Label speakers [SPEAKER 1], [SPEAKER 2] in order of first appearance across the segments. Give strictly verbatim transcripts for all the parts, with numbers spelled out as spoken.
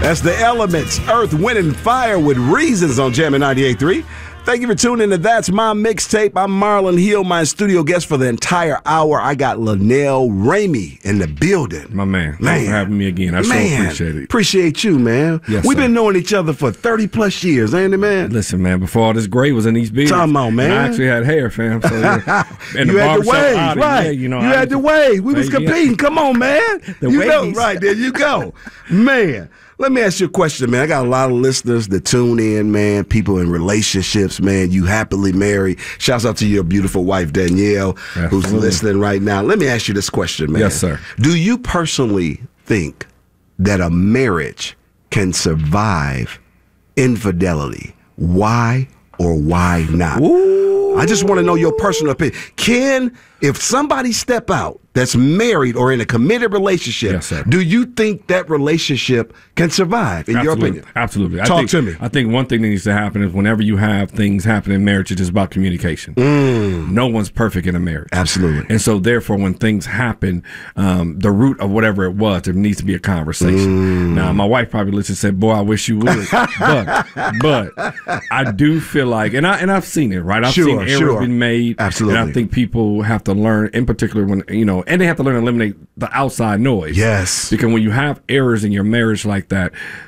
[SPEAKER 1] That's the Elements, Earth, Wind, and Fire with Reasons on Jammin' ninety-eight point three. Thank you for tuning in to That's My Mixtape. I'm Marlon Hill, my studio guest for the entire hour. I got Linnell Ramey in the building.
[SPEAKER 2] My man.
[SPEAKER 1] Man.
[SPEAKER 2] Thanks for having me again. I
[SPEAKER 1] man.
[SPEAKER 2] sure appreciate it.
[SPEAKER 1] Appreciate you, man.
[SPEAKER 2] Yes,
[SPEAKER 1] We've
[SPEAKER 2] sir.
[SPEAKER 1] been knowing each other for thirty plus years, ain't it, man?
[SPEAKER 2] Listen, man, before all this gray was in these beards,
[SPEAKER 1] Talking about, man.
[SPEAKER 2] I actually had hair, fam. So, yeah. And
[SPEAKER 1] you
[SPEAKER 2] the
[SPEAKER 1] had the
[SPEAKER 2] barbershop
[SPEAKER 1] wave,
[SPEAKER 2] audit,
[SPEAKER 1] right?
[SPEAKER 2] yeah, you know,
[SPEAKER 1] you
[SPEAKER 2] I
[SPEAKER 1] had the
[SPEAKER 2] just-
[SPEAKER 1] wave. We was
[SPEAKER 2] Yeah.
[SPEAKER 1] competing. Come on, man.
[SPEAKER 2] The
[SPEAKER 1] you know,
[SPEAKER 2] waves.
[SPEAKER 1] right there you go, man. Let me ask you a question, man. I got a lot of listeners that tune in, man. People in relationships, man. You happily married. Shouts out to your beautiful wife, Danielle,
[SPEAKER 2] Absolutely.
[SPEAKER 1] who's listening right now. Let me ask you this question, man.
[SPEAKER 2] Yes, sir.
[SPEAKER 1] Do you personally think that a marriage can survive infidelity? Why or why not?
[SPEAKER 2] Ooh.
[SPEAKER 1] I just want to know your personal opinion. Can, if somebody step out that's married or in a committed relationship,
[SPEAKER 2] Yes, sir.
[SPEAKER 1] do you think that relationship can survive, in your
[SPEAKER 2] Absolutely.
[SPEAKER 1] opinion?
[SPEAKER 2] Absolutely. I
[SPEAKER 1] Talk
[SPEAKER 2] think,
[SPEAKER 1] to me.
[SPEAKER 2] I think one thing that needs to happen is whenever you have things happen in marriage, it's just about communication.
[SPEAKER 1] Mm.
[SPEAKER 2] No one's perfect in a marriage.
[SPEAKER 1] Absolutely.
[SPEAKER 2] And so, therefore, when things happen, um, the root of whatever it was, there needs to be a conversation.
[SPEAKER 1] Mm.
[SPEAKER 2] Now, my wife probably listened and said, "Boy, I wish you would." but, but I do feel like, and I and I've seen it, right? I've
[SPEAKER 1] Sure,
[SPEAKER 2] seen errors
[SPEAKER 1] sure.
[SPEAKER 2] been made.
[SPEAKER 1] Absolutely.
[SPEAKER 2] And I think people have to learn, in particular, when you know, and they have to learn to eliminate the outside noise.
[SPEAKER 1] Yes.
[SPEAKER 2] Because when you have errors in your marriage like that,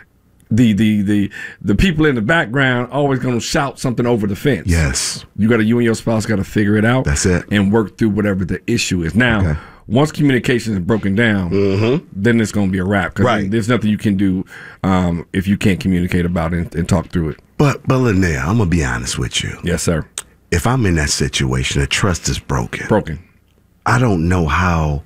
[SPEAKER 2] the the the the people in the background always going to shout something over the fence.
[SPEAKER 1] Yes.
[SPEAKER 2] You got to you and your spouse got to figure it out.
[SPEAKER 1] That's it.
[SPEAKER 2] And work through whatever the issue is. Now,
[SPEAKER 1] Okay.
[SPEAKER 2] once communication is broken down,
[SPEAKER 1] Mm-hmm.
[SPEAKER 2] then it's going to be a wrap. 'Cause
[SPEAKER 1] Right.
[SPEAKER 2] there's nothing you can do um, if you can't communicate about it and, and talk through it.
[SPEAKER 1] But, but Linnell, I'm going to be honest with you.
[SPEAKER 2] Yes, sir.
[SPEAKER 1] If I'm in that situation, the trust is broken.
[SPEAKER 2] Broken.
[SPEAKER 1] I don't know how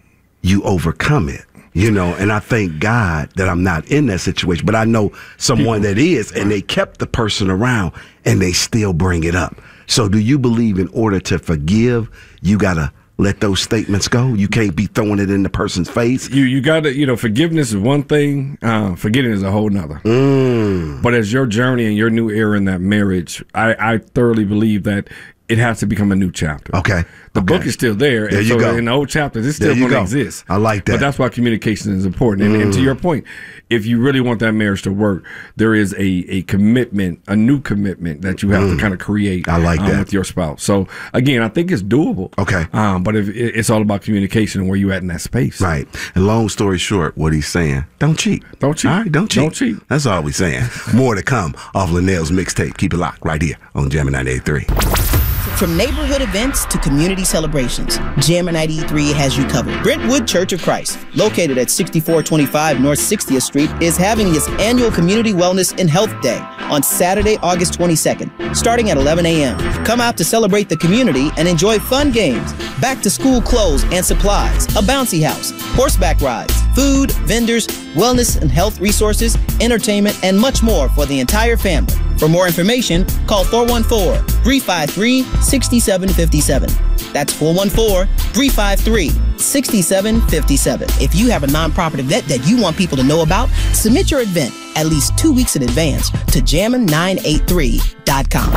[SPEAKER 1] you overcome it, you know, and I thank God that I'm not in that situation, but I know someone that is, and they kept the person around and they still bring it up. So do you believe in order to forgive, you got to let those statements go? You can't be throwing it in the person's face?
[SPEAKER 2] You you got to, you know, forgiveness is one thing, uh, forgetting is a whole nother.
[SPEAKER 1] Mm.
[SPEAKER 2] But as your journey and your new era in that marriage, I, I thoroughly believe that it has to become a new chapter.
[SPEAKER 1] Okay.
[SPEAKER 2] The
[SPEAKER 1] okay.
[SPEAKER 2] book is still there.
[SPEAKER 1] There
[SPEAKER 2] and
[SPEAKER 1] you
[SPEAKER 2] so
[SPEAKER 1] go.
[SPEAKER 2] in the old chapters, it's
[SPEAKER 1] There
[SPEAKER 2] still
[SPEAKER 1] you
[SPEAKER 2] going to
[SPEAKER 1] go.
[SPEAKER 2] exist.
[SPEAKER 1] I like that.
[SPEAKER 2] But that's why communication is important. And, and to your point, if you really want that marriage to work, there is a, a commitment, a new commitment that you have
[SPEAKER 1] Mm.
[SPEAKER 2] to kind of create
[SPEAKER 1] I like
[SPEAKER 2] um,
[SPEAKER 1] that.
[SPEAKER 2] with your spouse. So, again, I think it's doable.
[SPEAKER 1] Okay.
[SPEAKER 2] Um, but if, it- it's all about communication and where you at in that space.
[SPEAKER 1] Right. And long story short, what he's saying, don't cheat.
[SPEAKER 2] Don't cheat.
[SPEAKER 1] All right, don't cheat.
[SPEAKER 2] Don't cheat.
[SPEAKER 1] That's all we're saying. More to come off Linnell's mixtape. Keep it locked right here on Jammin' ninety-eight point three.
[SPEAKER 3] From neighborhood events to community celebrations, Jammin' ninety-eight point three has you covered. Brentwood Church of Christ, located at sixty-four twenty-five North sixtieth Street, is having its annual Community Wellness and Health Day on Saturday, August twenty-second, starting at eleven a.m. Come out to celebrate the community and enjoy fun games, back-to-school clothes and supplies, a bouncy house, horseback rides, food, vendors, wellness and health resources, entertainment, and much more for the entire family. For more information, call four one four, three five three, six seven five seven. That's four one four, three five three, six seven five seven. If you have a nonprofit event that you want people to know about, submit your event at least two weeks in advance to jammin nine eight three dot com.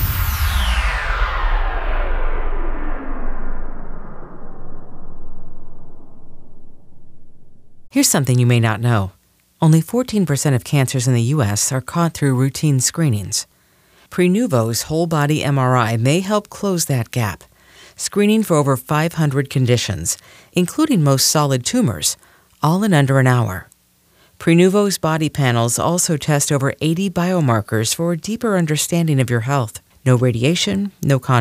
[SPEAKER 4] Here's something you may not know. Only fourteen percent of cancers in the U S are caught through routine screenings. Prenuvo's whole-body M R I may help close that gap, screening for over five hundred conditions, including most solid tumors, all in under an hour. Prenuvo's body panels also test over eighty biomarkers for a deeper understanding of your health. No radiation, no